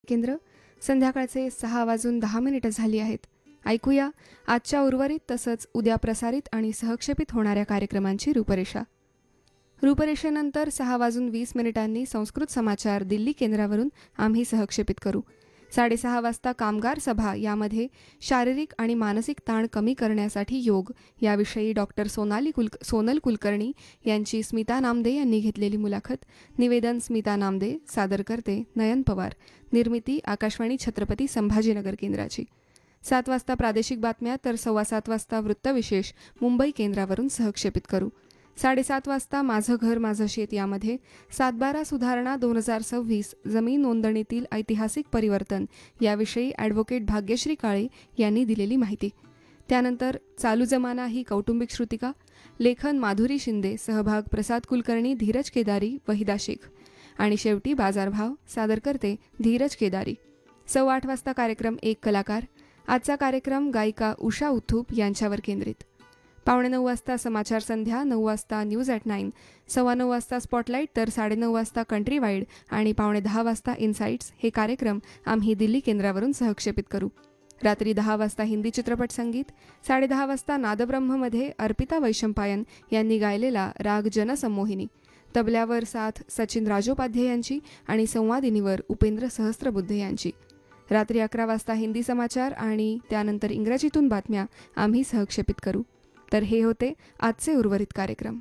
केंद्र. संध्याकाळचे 6:10 झाली आहेत. ऐकूया आजच्या उर्वरित तसंच उद्या प्रसारित आणि सहक्षेपित होणाऱ्या कार्यक्रमांची रूपरेषा. रूपरेषेनंतर 6:20 संस्कृत समाचार दिल्ली केंद्रावरून आम्ही सहक्षेपित करू. 6:30 वाजता कामगार सभा यामध्ये शारीरिक आणि मानसिक ताण कमी करण्यासाठी योग याविषयी डॉक्टर सोनल कुलकर्णी यांची स्मिता नामदे यांनी घेतलेली मुलाखत. निवेदन स्मिता नामदे. सादर करते नयन पवार. निर्मिती आकाशवाणी छत्रपती संभाजीनगर केंद्राची. 7 वाजता प्रादेशिक बातम्या तर 7:15 वाजता वृत्तविशेष मुंबई केंद्रावरून सहक्षेपित करू. 7:30 वाजता माझं घर माझं शेत यामध्ये 7/12 सुधारणा 2026 जमीन नोंदणीतील ऐतिहासिक परिवर्तन याविषयी ॲडव्होकेट भाग्यश्री काळे यांनी दिलेली माहिती. त्यानंतर चालू जमाना ही कौटुंबिक श्रुतिका. लेखन माधुरी शिंदे. सहभाग प्रसाद कुलकर्णी, धीरज केदारी, वहिदा शेख. आणि शेवटी बाजारभाव. सादर करते धीरज केदारी. 8:15 वाजता कार्यक्रम एक कलाकार. आजचा कार्यक्रम गायिका उषा उथूप यांच्यावर केंद्रित. 9:15 वाजता समाचार संध्या. 9 वाजता न्यूज ॲट 9. 9:15 वाजता स्पॉटलाईट तर 9:30 वाजता कंट्री वाईड आणि 9:45 वाजता इन्साइट्स हे कार्यक्रम आम्ही दिल्ली केंद्रावरून सहक्षेपित करू. रात्री 10 वाजता हिंदी चित्रपट संगीत. 10:30 वाजता नादब्रह्ममध्ये अर्पिता वैशंपायन यांनी गायलेला राग जनसंमोहिनी. तबल्यावर साथ सचिन राजोपाध्ये यांची आणि संवादिनीवर उपेंद्र सहस्त्रबुद्धे यांची. रात्री 11 वाजता हिंदी समाचार आणि त्यानंतर इंग्रजीतून बातम्या आम्ही सहक्षेपित करू. तर हे होते आजचे उर्वरित कार्यक्रम.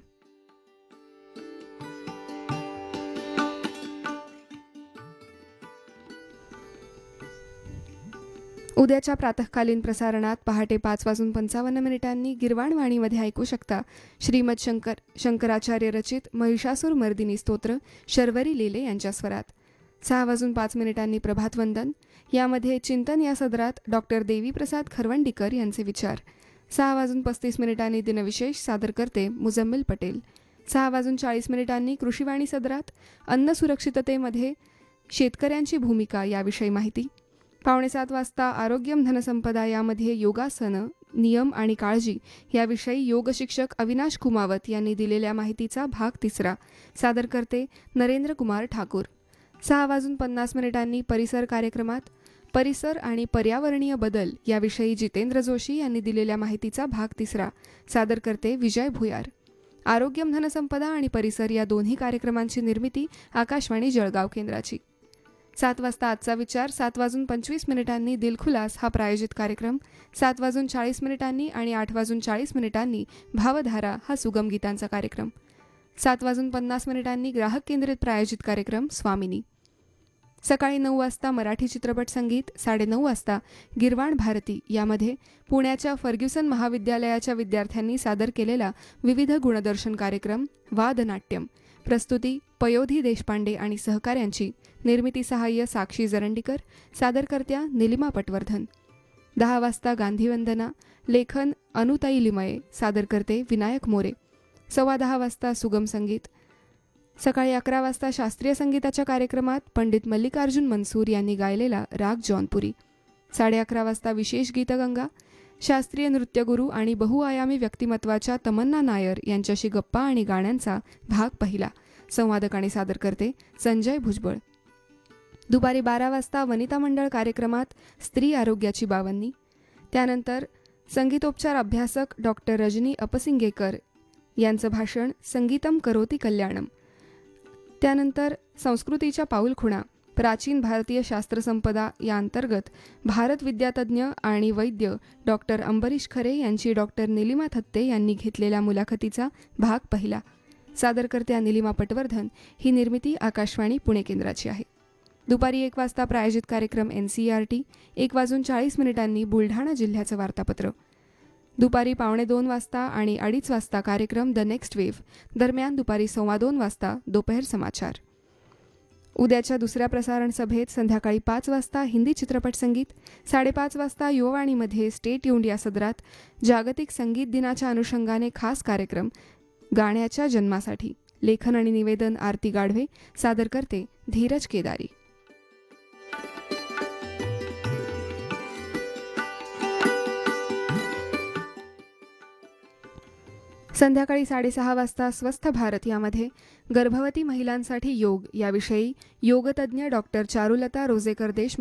उद्याच्या प्रातःकालीन प्रसारणात पहाटे 5:55 गिरवाणवाणीमध्ये ऐकू शकता श्रीमद शंकराचार्य रचित महिषासूर मर्दिनी स्तोत्र शर्वरी लेले यांच्या स्वरात. 6:05 प्रभातवंदन यामध्ये चिंतन या सदरात डॉक्टर देवीप्रसाद खरवंडीकर यांचे विचार. 6:35 दिनविशेष. सादर करते मुजम्मिल पटेल. 6:40 कृषीवाणी सदरात अन्न सुरक्षिततेमध्ये शेतकऱ्यांची भूमिका याविषयी माहिती. 6:45 वाजता आरोग्यम धनसंपदा यामध्ये योगासनं, नियम आणि काळजी याविषयी योग शिक्षक अविनाश कुमावत यांनी दिलेल्या माहितीचा भाग 3. सादर करते नरेंद्र कुमार ठाकूर. 6:50 परिसर कार्यक्रमात परिसर आणि पर्यावरणीय बदल याविषयी जितेंद्र जोशी यांनी दिलेल्या माहितीचा भाग 3. सादर करते विजय भुयार. आरोग्यम धनसंपदा आणि परिसर या दोन्ही कार्यक्रमांची निर्मिती आकाशवाणी जळगाव केंद्राची. 7 वाजता आजचा विचार. 7:25 दिलखुलास हा प्रायोजित कार्यक्रम. 7:40 आणि 8:40 भावधारा हा सुगम गीतांचा कार्यक्रम. 7:50 ग्राहक केंद्रित प्रायोजित कार्यक्रम स्वामिनी. सकाळी 9 वाजता मराठी चित्रपट संगीत. 9:30 वाजता गिरवाण भारती यामध्ये पुण्याच्या फर्ग्युसन महाविद्यालयाच्या विद्यार्थ्यांनी सादर केलेला विविध गुणदर्शन कार्यक्रम वादनाट्यम. प्रस्तुती पयोधी देशपांडे आणि सहकाऱ्यांची. निर्मिती सहाय्य साक्षी जरंडीकर. सादरकर्त्या निलिमा पटवर्धन. 10 वाजता गांधीवंदना. लेखन अनुताई लिमये. सादर करते विनायक मोरे. 10:15 वाजता सुगम संगीत. सकाळी 11 वाजता शास्त्रीय संगीताच्या कार्यक्रमात पंडित मल्लिकार्जुन मनसूर यांनी गायलेला राग जौनपुरी. 11:30 वाजता विशेष गीतगंगा. शास्त्रीय नृत्यगुरू आणि बहुआयामी व्यक्तिमत्वाच्या तमन्ना नायर यांच्याशी गप्पा आणि गाण्यांचा भाग 1. संवादक आणि सादर करते संजय भुजबळ. दुपारी 12 वाजता वनिता मंडळ कार्यक्रमात स्त्री आरोग्याची बावन्नी. त्यानंतर संगीतोपचार अभ्यासक डॉक्टर रजनी अपसिंगेकर यांचं भाषण संगीतम करोती कल्याणम. त्यानंतर संस्कृतीच्या पाऊलखुणा. प्राचीन भारतीय शास्त्रसंपदा या अंतर्गत भारत विद्यातज्ञ आणि वैद्य डॉक्टर अंबरीश खरे यांची डॉक्टर निलिमा थत्ते यांनी घेतलेल्या मुलाखतीचा भाग 1. सादरकर्त्या निलिमा पटवर्धन. ही निर्मिती आकाशवाणी पुणे केंद्राची आहे. दुपारी 1 वाजता प्रायोजित कार्यक्रम NCERT. 1:40 बुलढाणा जिल्ह्याचं वार्तापत्र. दुपारी 1:15 वाजता आणि 2:30 वाजता कार्यक्रम द नेक्स्ट वेव्ह. दरम्यान दुपारी 2:15 वाजता दोपहर समाचार. उद्याच्या दुसऱ्या प्रसारण सभेत संध्याकाळी 5 वाजता हिंदी चित्रपट संगीत. 5:30 वाजता युववाणीमध्ये स्टे ट्यून्ड या सदरात जागतिक संगीत दिनाच्या अनुषंगाने खास कार्यक्रम गाण्याच्या जन्मासाठी. लेखन आणि निवेदन आरती गाढवे. सादर करते धीरज केदारी. संध्याकाळी 6:30 वाजता स्वस्थ भारत यामध्ये गर्भवती महिलांसाठी योग याविषयी योगतज्ञ डॉक्टर चारुलता रोजेकर देशमुख